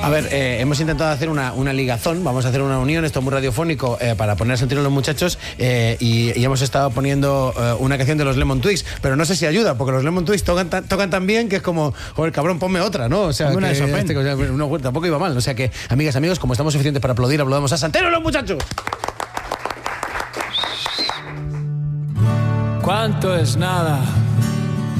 A ver, hemos intentado hacer una ligazón, vamos a hacer una unión, esto es muy radiofónico, para poner a sentir a los muchachos, y hemos estado poniendo una canción de los Lemon Twigs, pero no sé si ayuda, porque los Lemon Twigs tocan tan bien que es como, joder, cabrón, ponme otra, ¿no? O sea, una de Chopin. Tampoco iba mal. O sea que, amigas, amigos, como estamos suficientes para aplaudir, aplaudamos a Santero los muchachos. ¿Cuánto es nada?